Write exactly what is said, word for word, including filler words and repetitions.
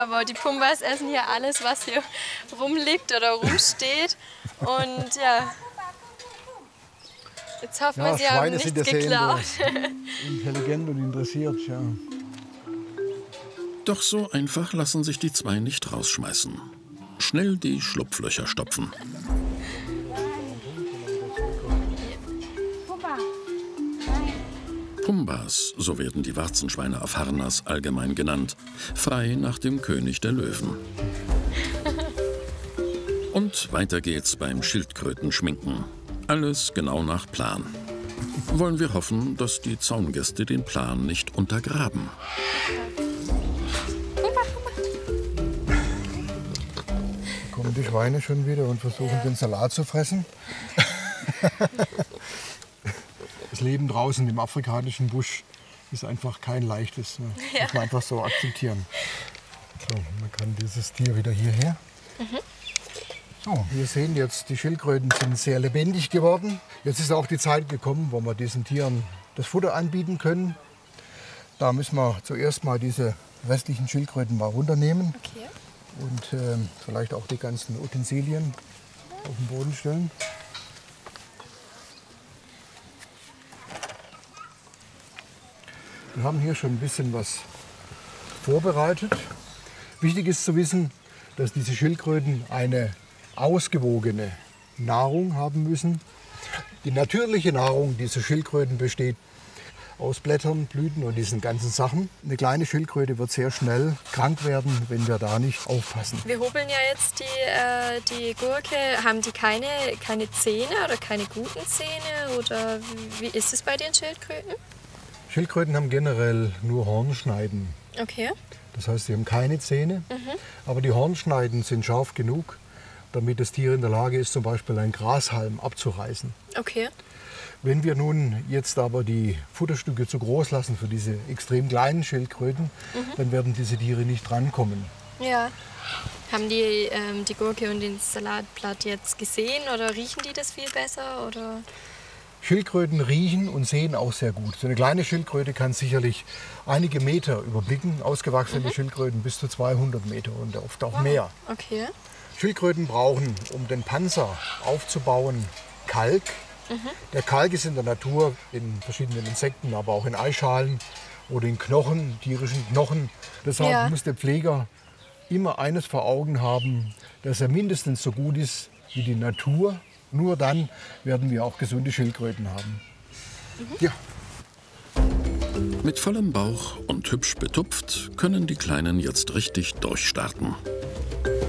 Aber die Pumbas essen hier alles, was hier rumliegt oder rumsteht. Und ja, jetzt hoffen wir, Ja, sie haben Schweine nichts sind ja geklaut. sehr intelligent und interessiert. Ja. Doch so einfach lassen sich die zwei nicht rausschmeißen. Schnell die Schlupflöcher stopfen. Pumbas, so werden die Warzenschweine auf Harnas allgemein genannt, frei nach dem König der Löwen. Und weiter geht's beim Schildkrötenschminken. Alles genau nach Plan. Wollen wir hoffen, dass die Zaungäste den Plan nicht untergraben. Da kommen die Schweine schon wieder und versuchen, ja. den Salat zu fressen. Das Leben draußen im afrikanischen Busch ist einfach kein leichtes. Ne? Ja. Muss man einfach so akzeptieren. So, man kann dieses Tier wieder hierher. Mhm. So, wir sehen jetzt, die Schildkröten sind sehr lebendig geworden. Jetzt ist auch die Zeit gekommen, wo wir diesen Tieren das Futter anbieten können. Da müssen wir zuerst mal diese restlichen Schildkröten mal runternehmen. Okay. Und äh, vielleicht auch die ganzen Utensilien auf den Boden stellen. Wir haben hier schon ein bisschen was vorbereitet. Wichtig ist zu wissen, dass diese Schildkröten eine ausgewogene Nahrung haben müssen. Die natürliche Nahrung dieser Schildkröten besteht aus Blättern, Blüten und diesen ganzen Sachen. Eine kleine Schildkröte wird sehr schnell krank werden, wenn wir da nicht aufpassen. Wir hobeln ja jetzt die, äh, die Gurke. Haben die keine, keine Zähne oder keine guten Zähne? Oder wie ist es bei den Schildkröten? Schildkröten haben generell nur Hornschneiden. Okay. Das heißt, sie haben keine Zähne, mhm. aber die Hornschneiden sind scharf genug, damit das Tier in der Lage ist, zum Beispiel einen Grashalm abzureißen. Okay. Wenn wir nun jetzt aber die Futterstücke zu groß lassen für diese extrem kleinen Schildkröten, mhm. dann werden diese Tiere nicht drankommen. Ja. Haben die ähm, die Gurke und den Salatblatt jetzt gesehen oder riechen die das viel besser? Oder? Schildkröten riechen und sehen auch sehr gut. So eine kleine Schildkröte kann sicherlich einige Meter überblicken, ausgewachsene mhm. Schildkröten bis zu zweihundert Meter und oft auch wow. mehr. Okay. Schildkröten brauchen, um den Panzer aufzubauen, Kalk. Mhm. Der Kalk ist in der Natur in verschiedenen Insekten, aber auch in Eischalen oder in Knochen, tierischen Knochen. Deshalb ja. muss der Pfleger immer eines vor Augen haben, dass er mindestens so gut ist wie die Natur. Nur dann werden wir auch gesunde Schildkröten haben. Mhm. Ja. Mit vollem Bauch und hübsch betupft können die Kleinen jetzt richtig durchstarten.